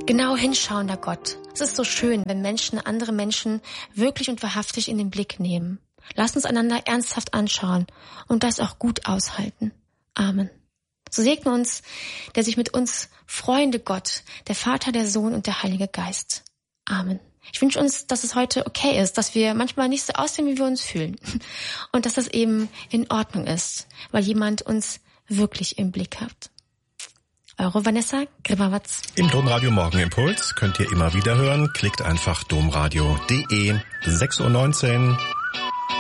Genau hinschauender Gott. Es ist so schön, wenn Menschen andere Menschen wirklich und wahrhaftig in den Blick nehmen. Lass uns einander ernsthaft anschauen und das auch gut aushalten. Amen. So segne uns der sich mit uns freuende Gott, der Vater, der Sohn und der Heilige Geist. Amen. Ich wünsche uns, dass es heute okay ist, dass wir manchmal nicht so aussehen, wie wir uns fühlen. Und dass das eben in Ordnung ist, weil jemand uns wirklich im Blick hat. Eure Vanessa Grimmerwatz. Im Domradio Morgenimpuls könnt ihr immer wieder hören. Klickt einfach domradio.de. 6:19 Uhr.